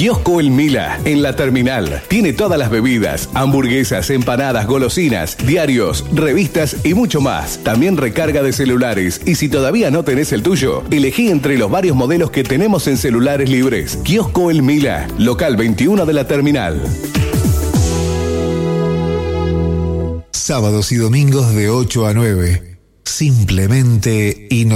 Kiosco El Mila, en la terminal. Tiene todas las bebidas, hamburguesas, empanadas, golosinas, diarios, revistas y mucho más. También recarga de celulares. Y si todavía no tenés el tuyo, elegí entre los varios modelos que tenemos en celulares libres. Kiosco El Mila, local 21 de la terminal. Sábados y domingos de 8 a 9. Simplemente